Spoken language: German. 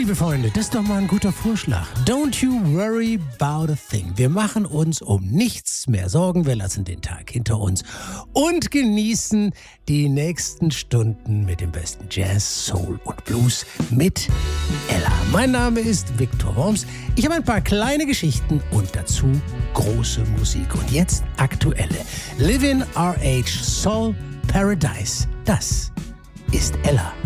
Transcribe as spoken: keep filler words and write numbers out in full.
liebe Freunde, das ist doch mal ein guter Vorschlag. Don't you worry about a thing. Wir machen uns um nichts mehr Sorgen. Wir lassen den Tag hinter uns und genießen die nächsten Stunden mit dem besten Jazz, Soul und Blues mit Ella. Mein Name ist Viktor Worms. Ich habe ein paar kleine Geschichten und dazu große Musik. Und jetzt aktuelle. Live in R H Soul Paradise. Das ist Ella.